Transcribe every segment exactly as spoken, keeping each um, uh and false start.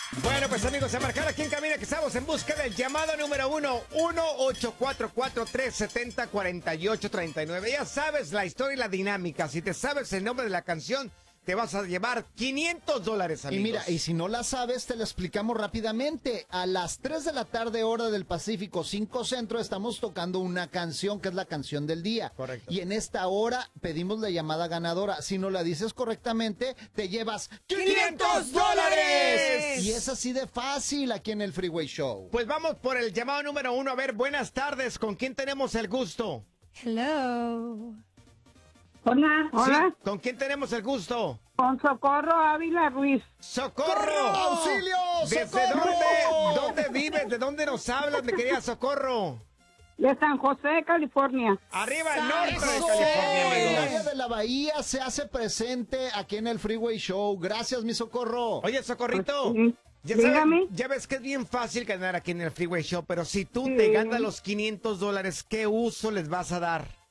Bueno, pues amigos, a marcar aquí en cabina que estamos en busca del llamado número uno, uno ocho cuatro cuatro, tres siete cero, cuatro ocho tres nueve. Ya sabes la historia y la dinámica. Si te sabes el nombre de la canción, te vas a llevar quinientos dólares, amigos. Y mira, y si no la sabes, te la explicamos rápidamente. A las tres de la tarde, hora del Pacífico, cinco Centro, estamos tocando una canción que es la canción del día. Correcto. Y en esta hora pedimos la llamada ganadora. Si no la dices correctamente, te llevas ¡quinientos dólares! Y es así de fácil aquí en el Freeway Show. Pues vamos por el llamado número uno. A ver, buenas tardes. ¿Con quién tenemos el gusto? Hello. Hola, hola. Sí, ¿con quién tenemos el gusto? Con Socorro Ávila Ruiz. ¡Socorro! ¡Auxilio! ¿Desde ¡Socorro! dónde, dónde vives? ¿De dónde nos hablas, mi querida Socorro? De San José, California. Arriba el norte de Eso, California, el amigos. área de la Bahía se hace presente aquí en el Freeway Show. Gracias, mi Socorro. Oye, Socorrito, Sí. ya, Dígame. sabes, ya ves que es bien fácil ganar aquí en el Freeway Show, pero si tú Sí. te ganas los quinientos dólares, ¿qué uso les vas a dar?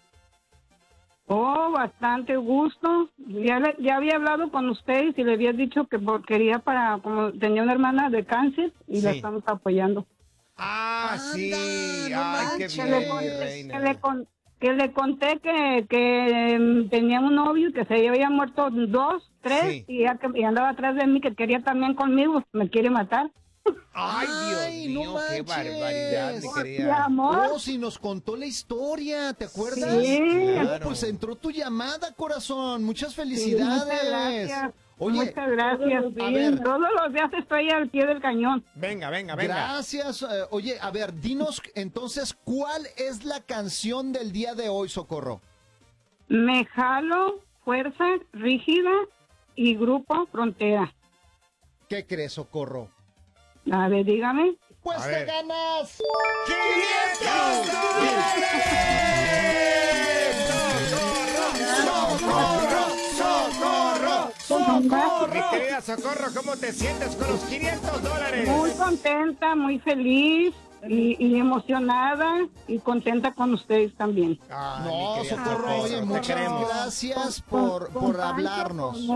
Oh, bastante gusto. Ya, le- ya había hablado con ustedes y le había dicho que por- quería para, como tenía una hermana de cáncer y la Sí. estamos apoyando. Ah, Anda, sí, no ay, qué manches. Que bien, le, mi con- que reina. le, con- que le conté que, que mm, tenía un novio y que se había muerto dos, tres Sí. y, ya que, y andaba atrás de mí que quería también conmigo, me quiere matar. Ay, Ay, Dios no mío, qué manches. barbaridad, mi Mi querida. amor. Oh, si nos contó la historia, ¿te acuerdas? Sí. Oh, Claro. pues entró tu llamada, corazón. Muchas Sí, felicidades. muchas gracias. Oye, muchas gracias. a ver. Todos los días estoy al pie del cañón. Venga, venga, venga. gracias. Eh, oye, a ver, dinos entonces, ¿cuál es la canción del día de hoy, Socorro? Me jalo, fuerza rígida y grupo frontera. ¿Qué crees, Socorro? A ver, dígame. Pues A te ver. ganas. ¡quinientos dólares! ¡Socorro! ¡Socorro! ¡Socorro! Mi querida Socorro, ¿cómo te sientes con los quinientos dólares? Muy contenta, muy feliz y, y emocionada y contenta con ustedes también. Ay, mi No, querida Socorro, oye, te muchas queremos. gracias Con- por, con por Pancho, hablarnos. con